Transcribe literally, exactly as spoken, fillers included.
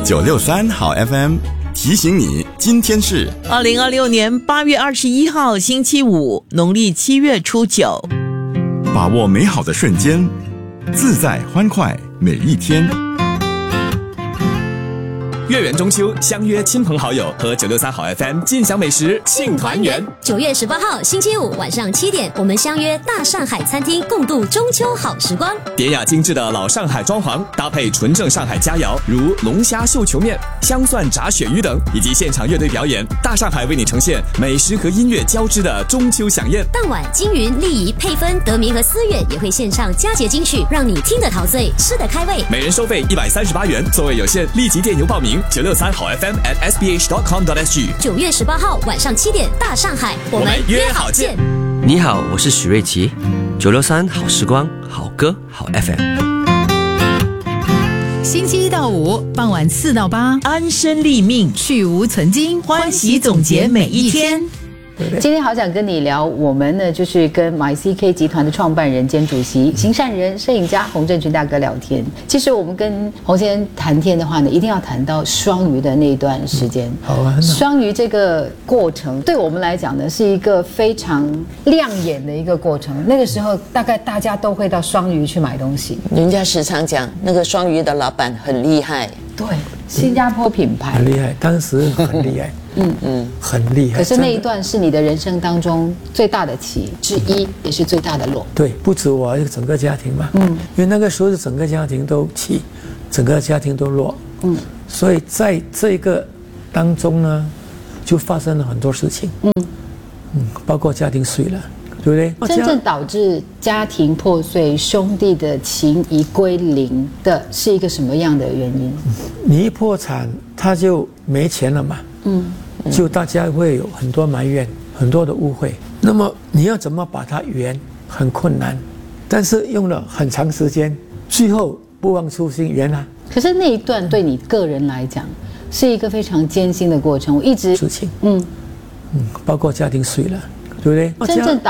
九六三好 F M 提醒你，今天是二零二六年八月二十一号星期五，农历七月初九。 把握美好的瞬间，自在欢快每一天。 月圆中秋，相约亲朋好友和九六三好 F M 尽享美食庆团圆。 九月十八号星期五晚上七点，我们相约大上海餐厅，共度中秋好时光。 典雅精致的老上海装潢，搭配纯正上海佳肴，如龙虾绣球面、香蒜炸鳕鱼等，以及现场乐队表演，大上海为你呈现美食和音乐交织的中秋飨宴。 当晚，金云、丽怡、佩芬、德明和思远也会献上佳节金曲，让你听得陶醉，吃得开胃。 每人收费一百三十八元，座位有限，立即电邮报名。九六三好 F M at s b h dot com dot s g。 九月十八号晚上七点，大上海，我们约好见。 你好，我是许瑞琪，九六三好时光，好歌好 F M。 星期一到五傍晚四到八， 安身立命， 去无存菁， 欢喜总结每一天。 今天好想跟你聊，我们呢就是跟 My C K 集团的创办人兼主席、行善人、摄影家洪振群大哥聊天。其实我们跟洪先生谈天的话呢，一定要谈到双鱼的那一段时间。 好啊， 双鱼这个过程对我们来讲呢，是一个非常亮眼的一个过程。那个时候大概大家都会到双鱼去买东西。 人家时常讲那个双鱼的老板很厉害， 对，新加坡品牌很厉害，当时很厉害。嗯嗯，很厉害。 可是那一段是你的人生当中最大的起之一，也是最大的落。 对，不止我，整个家庭嘛。嗯，因为那个时候是整个家庭都起，整个家庭都落。嗯，所以在这个当中呢，就发生了很多事情。嗯嗯，包括家庭碎了，对不对？ 真正导致家庭破碎、兄弟的情谊归零的是一个什么样的原因？ 你一破产，他就没钱了嘛。嗯。就大家会有很多埋怨，很多的误会。那么你要怎么把它圆，很困难，但是用了很长时间，最后不忘初心圆了。 可是那一段对你个人来讲，是一个非常艰辛的过程。我一直事情，嗯嗯，包括家庭碎了，对不对？ 真正